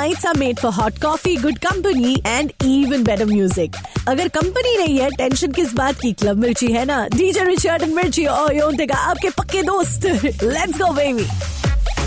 nights are made for hot coffee, good company and even better music. अगर company नहीं है, tension किस बात की? क्लब मिर्ची है ना। डीजे रिचर्ड एंड मिर्ची और योंते का आपके पक्के दोस्त। Let's go baby.